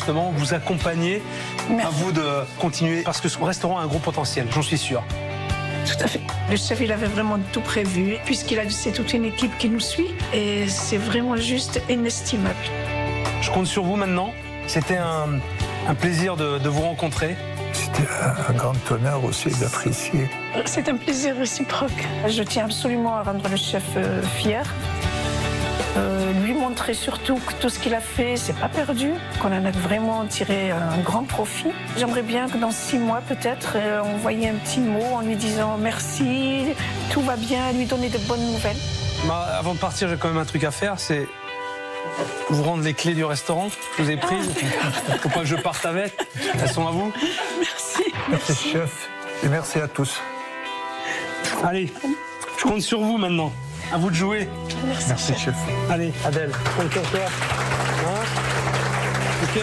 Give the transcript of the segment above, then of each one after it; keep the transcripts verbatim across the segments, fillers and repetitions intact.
justement vous accompagner. Merci. À vous de continuer parce que ce restaurant a un gros potentiel, j'en suis sûr. Tout à fait. Le chef, il avait vraiment tout prévu, puisqu'il a c'est toute une équipe qui nous suit, et c'est vraiment juste inestimable. Je compte sur vous maintenant. C'était un, un plaisir de, de vous rencontrer. C'était un grand honneur aussi d'être ici. C'est un plaisir réciproque. Je tiens absolument à rendre le chef euh, fier. Euh, lui montrer surtout que tout ce qu'il a fait, c'est pas perdu, qu'on en a vraiment tiré un grand profit. J'aimerais bien que dans six mois, peut-être, euh, on voyait un petit mot en lui disant merci, tout va bien, lui donner de bonnes nouvelles. Bah, avant de partir, j'ai quand même un truc à faire, c'est vous rendre les clés du restaurant que je vous ai prises. Ah. Faut pas que je parte avec. Elles sont à vous. Merci. Merci chef et merci à tous. Allez, je compte sur vous maintenant. À vous de jouer. Merci, Merci chef. Allez, Adèle, compte sur toi. Hein? Ok.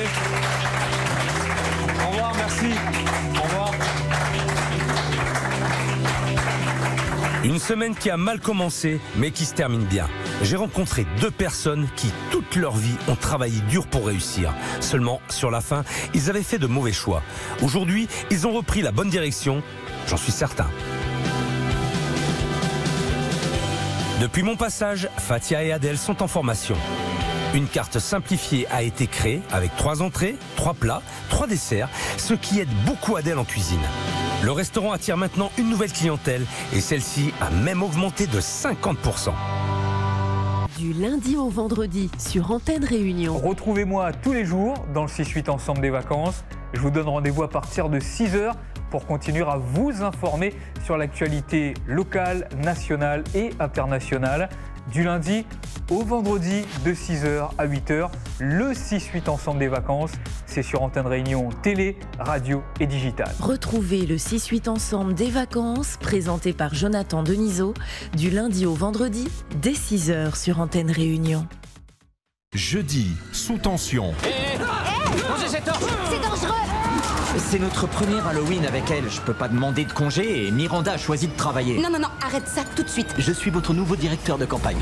Au revoir, merci. Au revoir. Une semaine qui a mal commencé, mais qui se termine bien. J'ai rencontré deux personnes qui, toute leur vie, ont travaillé dur pour réussir. Seulement, sur la fin, ils avaient fait de mauvais choix. Aujourd'hui, ils ont repris la bonne direction, j'en suis certain. Depuis mon passage, Fatia et Adèle sont en formation. Une carte simplifiée a été créée avec trois entrées, trois plats, trois desserts, ce qui aide beaucoup Adèle en cuisine. Le restaurant attire maintenant une nouvelle clientèle et celle-ci a même augmenté de cinquante pour cent. Du lundi au vendredi sur Antenne Réunion. Retrouvez-moi tous les jours dans le six huit Ensemble des vacances. Je vous donne rendez-vous à partir de six heures pour continuer à vous informer sur l'actualité locale, nationale et internationale. Du lundi au vendredi de six heures à huit heures, le six huit Ensemble des vacances, c'est sur Antenne Réunion télé, radio et digital. Retrouvez le six huit Ensemble des vacances, présenté par Jonathan Denisot, du lundi au vendredi, dès six heures sur Antenne Réunion. Jeudi, sous tension. C'est dangereux! C'est notre premier Halloween avec elle. Je peux pas demander de congé et Miranda a choisi de travailler. Non, non, non, arrête ça tout de suite. Je suis votre nouveau directeur de campagne.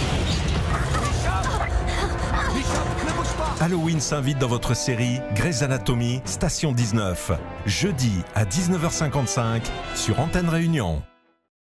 Halloween s'invite dans votre série Grey's Anatomy, Station dix-neuf. Jeudi à dix-neuf heures cinquante-cinq sur Antenne Réunion.